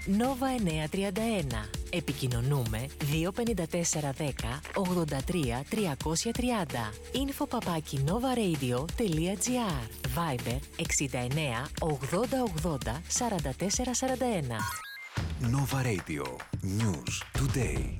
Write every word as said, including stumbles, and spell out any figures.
Νόβα εννιακόσια τριάντα ένα. Επικοινωνούμε δύο πέντε τέσσερα δέκα ογδόντα τρία τριακόσια τριάντα. Info παπάκι novaradio.gr. Viber εξήντα εννέα ογδόντα ογδόντα σαράντα τέσσερα σαράντα ένα. Nova Radio. News today.